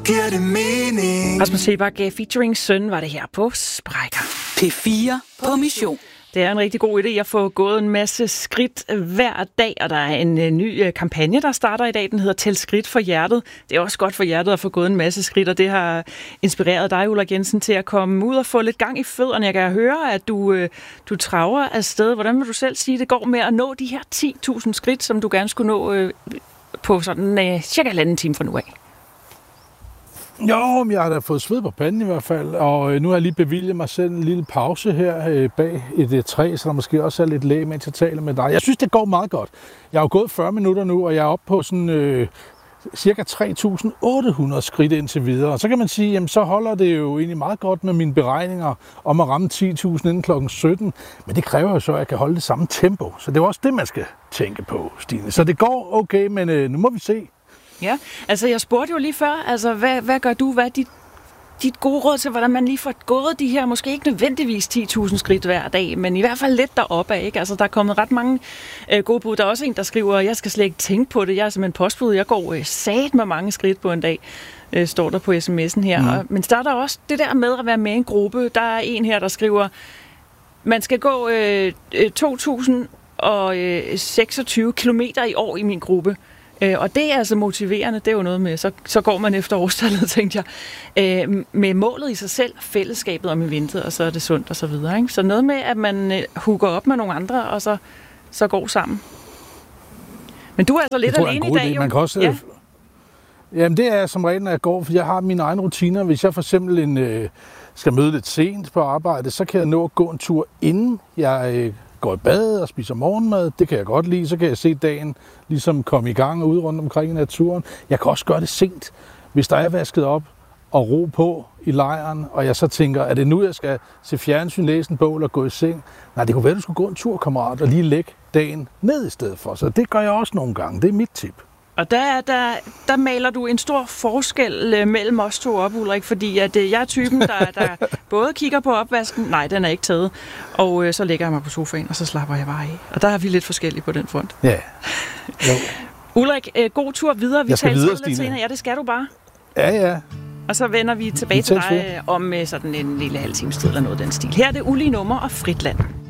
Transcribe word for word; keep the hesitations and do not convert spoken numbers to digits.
giver det mening. Rasmus Sebak featuring Søn var det her på Sprækker. P fire på mission. Det er en rigtig god idé at få gået en masse skridt hver dag, og der er en ny kampagne, der starter i dag. Den hedder Tæl skridt for hjertet. Det er også godt for hjertet at få gået en masse skridt, og det har inspireret dig, Ulrik Jensen, til at komme ud og få lidt gang i fødderne. Jeg kan høre, at du, du traver afsted. Hvordan vil du selv sige, det går med at nå de her ti tusind skridt, som du gerne skulle nå på sådan cirka halvanden time fra nu af? Jo, men jeg har da fået sved på panden i hvert fald, og nu har jeg lige bevilget mig selv en lille pause her bag et træ, så der måske også er lidt læg, mens jeg taler med dig. Jeg synes, det går meget godt. Jeg har jo gået fyrre minutter nu, og jeg er oppe på sådan øh, cirka tre tusind otte hundrede skridt indtil videre. Og så kan man sige, jamen så holder det jo egentlig meget godt med mine beregninger om at ramme ti tusind inden klokken sytten. Men det kræver jo så, at jeg kan holde det samme tempo. Så det er også det, man skal tænke på, Stine. Så det går okay, men øh, nu må vi se. Ja, altså jeg spurgte jo lige før, altså hvad, hvad gør du, hvad er dit, dit gode råd til, hvordan man lige får gået de her, måske ikke nødvendigvis ti tusind skridt hver dag, men i hvert fald lidt deroppe af, ikke? Altså der er kommet ret mange øh, gode bud. Der er også en, der skriver, jeg skal slet ikke tænke på det, jeg er simpelthen postbud, jeg går øh, sat med mange skridt på en dag, øh, står der på sms'en her. Mm. Og, men der er der også det der med at være med i en gruppe. Der er en her, der skriver, man skal gå øh, to tusind seksogtyve kilometer i år i min gruppe. Øh, og det er altså motiverende, det er jo noget med, så, så går man efter årstallet, tænkte jeg, øh, med målet i sig selv, fællesskabet om eventet, og så er det sundt og så videre. Ikke? Så noget med, at man øh, hooker op med nogle andre, og så, så går sammen. Men du er altså lidt alene i dag, jo. Man kan også, ja. Jamen det er som regel, når jeg går, for jeg har mine egne rutiner. Hvis jeg for eksempel en, øh, skal møde lidt sent på arbejde, så kan jeg nå at gå en tur, inden jeg øh, går i bad og spiser morgenmad. Det kan jeg godt lide. Så kan jeg se dagen ligesom komme i gang og ud rundt omkring i naturen. Jeg kan også gøre det sent, hvis der er vasket op og ro på i lejren, og jeg så tænker, er det nu, jeg skal se fjernsyn, læse en bog og gå i seng? Nej, det kunne være, at du skulle gå en tur, kammerat, og lige lægge dagen ned i stedet for. Så det gør jeg også nogle gange. Det er mit tip. Og der, der, der maler du en stor forskel mellem os to op, Ulrik, fordi at, jeg er typen, der, der både kigger på opvasken, nej, den er ikke taget, og øh, så lægger jeg mig på sofaen, og så slapper jeg bare af. Og der er vi lidt forskellige på den front. Ja. Ulrik, øh, god tur videre. Vi taler videre, lidt senere. Ja, det skal du bare. Ja, ja. Og så vender vi tilbage til dig om øh, sådan en lille halv times tid eller noget af den stil. Her er det Ulige Nummer og Fritland.